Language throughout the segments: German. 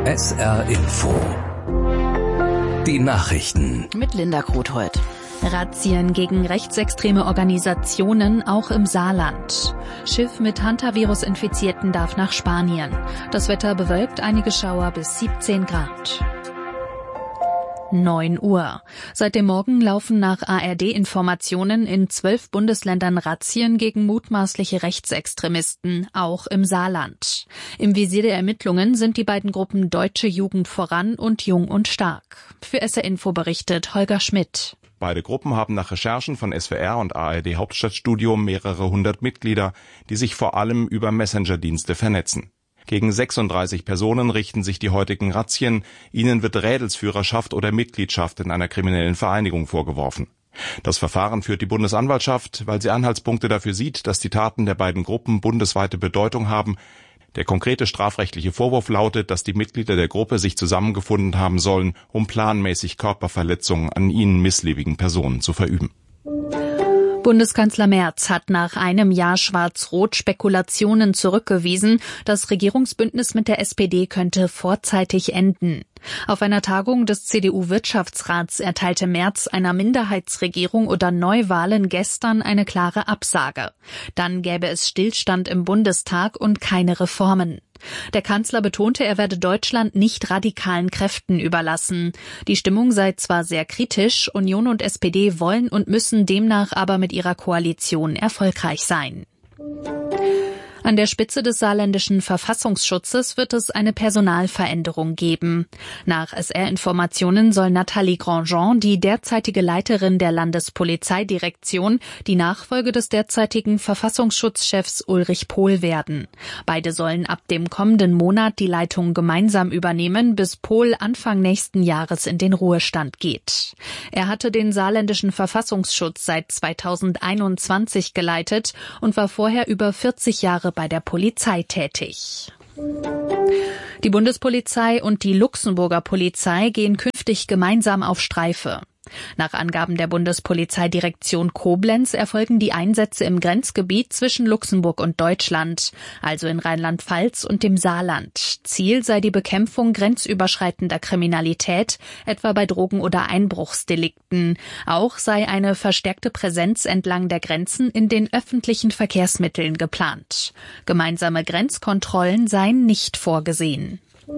SR Info. Die Nachrichten. Mit Linda Grothold. Razzien gegen rechtsextreme Organisationen auch im Saarland. Schiff mit Hantavirus-Infizierten darf nach Spanien. Das Wetter bewölkt, einige Schauer bis 17 Grad. 9 Uhr. Seit dem Morgen laufen nach ARD-Informationen in 12 Bundesländern Razzien gegen mutmaßliche Rechtsextremisten, auch im Saarland. Im Visier der Ermittlungen sind die beiden Gruppen Deutsche Jugend voran und Jung und Stark. Für SR Info berichtet Holger Schmidt. Beide Gruppen haben nach Recherchen von SWR und ARD Hauptstadtstudio mehrere hundert Mitglieder, die sich vor allem über Messenger-Dienste vernetzen. Gegen 36 Personen richten sich die heutigen Razzien. Ihnen wird Rädelsführerschaft oder Mitgliedschaft in einer kriminellen Vereinigung vorgeworfen. Das Verfahren führt die Bundesanwaltschaft, weil sie Anhaltspunkte dafür sieht, dass die Taten der beiden Gruppen bundesweite Bedeutung haben. Der konkrete strafrechtliche Vorwurf lautet, dass die Mitglieder der Gruppe sich zusammengefunden haben sollen, um planmäßig Körperverletzungen an ihnen missliebigen Personen zu verüben. Bundeskanzler Merz hat nach einem Jahr Schwarz-Rot-Spekulationen zurückgewiesen, das Regierungsbündnis mit der SPD könnte vorzeitig enden. Auf einer Tagung des CDU-Wirtschaftsrats erteilte Merz einer Minderheitsregierung oder Neuwahlen gestern eine klare Absage. Dann gäbe es Stillstand im Bundestag und keine Reformen. Der Kanzler betonte, er werde Deutschland nicht radikalen Kräften überlassen. Die Stimmung sei zwar sehr kritisch, Union und SPD wollen und müssen demnach aber mit ihrer Koalition erfolgreich sein. An der Spitze des saarländischen Verfassungsschutzes wird es eine Personalveränderung geben. Nach SR-Informationen soll Nathalie Grandjean, die derzeitige Leiterin der Landespolizeidirektion, die Nachfolge des derzeitigen Verfassungsschutzchefs Ulrich Pohl werden. Beide sollen ab dem kommenden Monat die Leitung gemeinsam übernehmen, bis Pohl Anfang nächsten Jahres in den Ruhestand geht. Er hatte den saarländischen Verfassungsschutz seit 2021 geleitet und war vorher über 40 Jahre bei der Polizei tätig. Die Bundespolizei und die Luxemburger Polizei gehen künftig gemeinsam auf Streife. Nach Angaben der Bundespolizeidirektion Koblenz erfolgen die Einsätze im Grenzgebiet zwischen Luxemburg und Deutschland, also in Rheinland-Pfalz und dem Saarland. Ziel sei die Bekämpfung grenzüberschreitender Kriminalität, etwa bei Drogen- oder Einbruchsdelikten. Auch sei eine verstärkte Präsenz entlang der Grenzen in den öffentlichen Verkehrsmitteln geplant. Gemeinsame Grenzkontrollen seien nicht vorgesehen.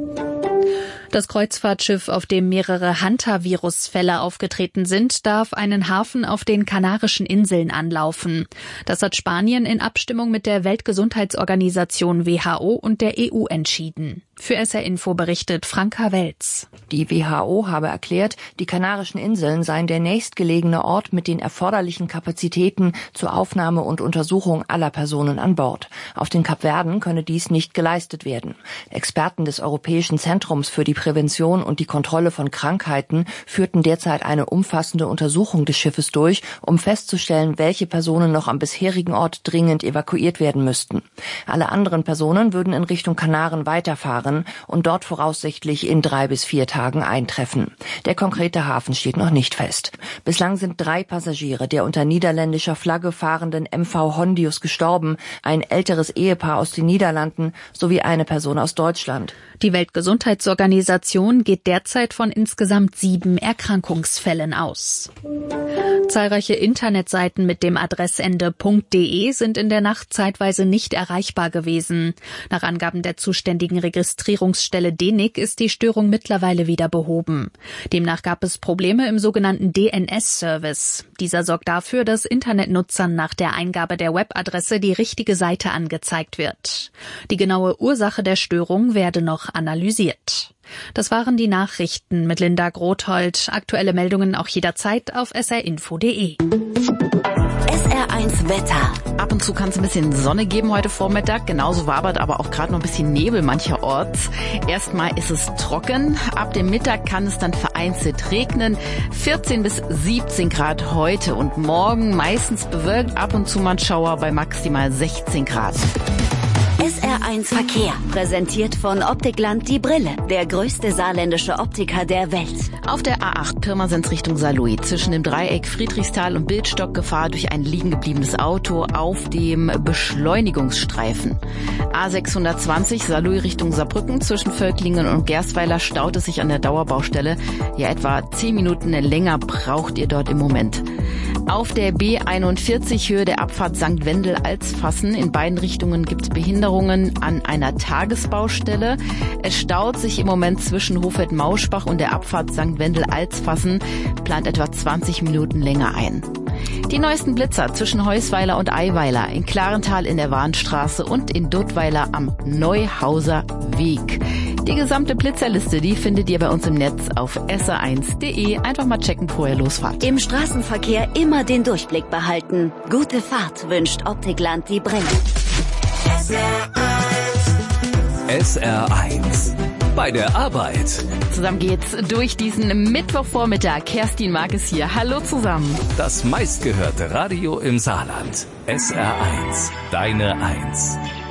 Das Kreuzfahrtschiff, auf dem mehrere Hantavirus-Fälle aufgetreten sind, darf einen Hafen auf den Kanarischen Inseln anlaufen. Das hat Spanien in Abstimmung mit der Weltgesundheitsorganisation WHO und der EU entschieden. Für SR Info berichtet Franka Welz. Die WHO habe erklärt, die Kanarischen Inseln seien der nächstgelegene Ort mit den erforderlichen Kapazitäten zur Aufnahme und Untersuchung aller Personen an Bord. Auf den Kapverden könne dies nicht geleistet werden. Experten des Europäischen Zentrums für die Prävention und die Kontrolle von Krankheiten führten derzeit eine umfassende Untersuchung des Schiffes durch, um festzustellen, welche Personen noch am bisherigen Ort dringend evakuiert werden müssten. Alle anderen Personen würden in Richtung Kanaren weiterfahren und dort voraussichtlich in 3 bis 4 Tagen eintreffen. Der konkrete Hafen steht noch nicht fest. Bislang sind 3 Passagiere der unter niederländischer Flagge fahrenden MV Hondius gestorben, ein älteres Ehepaar aus den Niederlanden sowie eine Person aus Deutschland. Die Weltgesundheitsorganisation geht derzeit von insgesamt 7 Erkrankungsfällen aus. Zahlreiche Internetseiten mit dem Adressende .de sind in der Nacht zeitweise nicht erreichbar gewesen. Nach Angaben der zuständigen Registrierungsstelle DENIC ist die Störung mittlerweile wieder behoben. Demnach gab es Probleme im sogenannten DNS-Service. Dieser sorgt dafür, dass Internetnutzern nach der Eingabe der Webadresse die richtige Seite angezeigt wird. Die genaue Ursache der Störung werde noch analysiert. Das waren die Nachrichten mit Linda Grothold. Aktuelle Meldungen auch jederzeit auf srinfo.de. SR1 Wetter. Ab und zu kann es ein bisschen Sonne geben heute Vormittag. Genauso wabert aber auch gerade noch ein bisschen Nebel mancherorts. Erstmal ist es trocken. Ab dem Mittag kann es dann vereinzelt regnen. 14 bis 17 Grad heute und morgen. Meistens bewölkt, ab und zu mal ein Schauer bei maximal 16 Grad. SR1 Verkehr, präsentiert von Optikland die Brille, der größte saarländische Optiker der Welt. Auf der A8 Pirmasens Richtung Saarlouis zwischen dem Dreieck Friedrichsthal und Bildstock Gefahr durch ein liegen gebliebenes Auto auf dem Beschleunigungsstreifen. A620 Saarlouis Richtung Saarbrücken zwischen Völklingen und Gersweiler staut es sich an der Dauerbaustelle. Ja, etwa 10 Minuten länger braucht ihr dort im Moment. Auf der B41 Höhe der Abfahrt St. Wendel-Alsfassen in beiden Richtungen gibt es Behinderungen an einer Tagesbaustelle. Es staut sich im Moment zwischen Hofeld-Mauschbach und der Abfahrt St. Wendel-Alsfassen, plant etwa 20 Minuten länger ein. Die neuesten Blitzer zwischen Heusweiler und Eiweiler, in Klarenthal in der Warnstraße und in Duttweiler am Neuhauser Weg. Die gesamte Blitzerliste, die findet ihr bei uns im Netz auf sr1.de. Einfach mal checken, bevor ihr losfahrt. Im Straßenverkehr immer den Durchblick behalten. Gute Fahrt wünscht Optikland die Brille. SR1 bei der Arbeit. Zusammen geht's durch diesen Mittwochvormittag. Kerstin Mark ist hier. Hallo zusammen. Das meistgehörte Radio im Saarland. SR1, deine Eins.